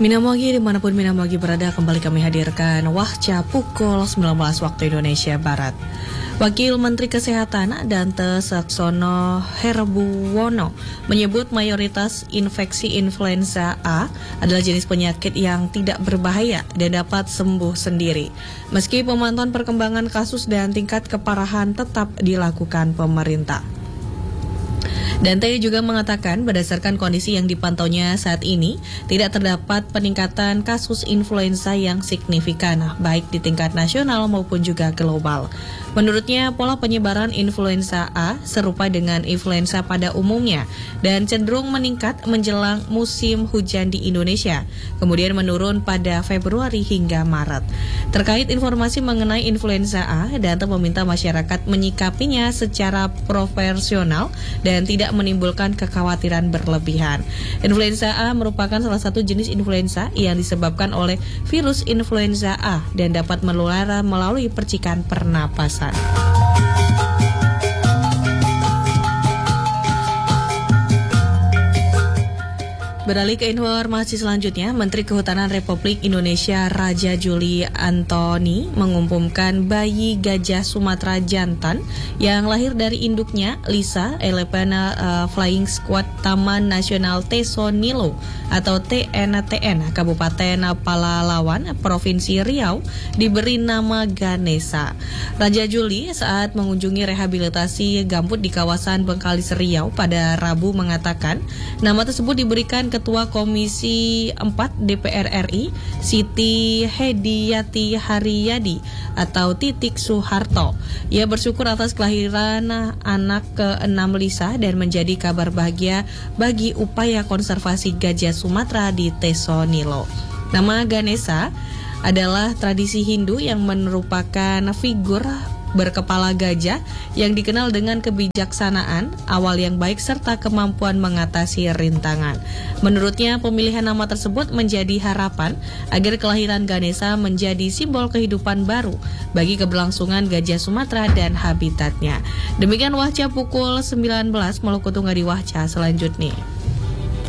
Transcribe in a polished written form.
Minamogi dimanapun Minamogi berada, kembali kami hadirkan Wahca pukul 19 waktu Indonesia Barat. Wakil Menteri Kesehatan Dante Saxono Herbuwono menyebut mayoritas infeksi influenza A adalah jenis penyakit yang tidak berbahaya dan dapat sembuh sendiri. Meski pemantauan perkembangan kasus dan tingkat keparahan tetap dilakukan pemerintah. Dante juga mengatakan berdasarkan kondisi yang dipantaunya saat ini, tidak terdapat peningkatan kasus influenza yang signifikan, baik di tingkat nasional maupun juga global. Menurutnya, pola penyebaran influenza A serupa dengan influenza pada umumnya dan cenderung meningkat menjelang musim hujan di Indonesia, kemudian menurun pada Februari hingga Maret. Terkait informasi mengenai influenza A, Dante meminta masyarakat menyikapinya secara profesional dan tidak menimbulkan kekhawatiran berlebihan. Influenza A merupakan salah satu jenis influenza yang disebabkan oleh virus influenza A dan dapat menular melalui percikan pernapasan. Beralih ke informasi selanjutnya, Menteri Kehutanan Republik Indonesia Raja Juli Antoni mengumumkan bayi gajah Sumatera jantan yang lahir dari induknya Lisa Elephant Flying Squad Taman Nasional Tesonilo atau TNTN Kabupaten Palalawan, Provinsi Riau diberi nama Ganesha. Raja Juli saat mengunjungi rehabilitasi gambut di kawasan Bengkalis Riau pada Rabu mengatakan nama tersebut diberikan Ketua Komisi 4 DPR RI Siti Hediyati Haryadi atau Titik Soeharto. Ia bersyukur atas kelahiran anak ke-6 Lisa dan menjadi kabar bahagia bagi upaya konservasi gajah Sumatera di Tesonilo. Nama Ganesha adalah tradisi Hindu yang merupakan figur berkepala gajah yang dikenal dengan kebijaksanaan, awal yang baik serta kemampuan mengatasi rintangan. Menurutnya, pemilihan nama tersebut menjadi harapan agar kelahiran Ganesha menjadi simbol kehidupan baru bagi keberlangsungan gajah Sumatera dan habitatnya. Demikian Wahca pukul 19, Maluku Tunggal di Wahca selanjutnya.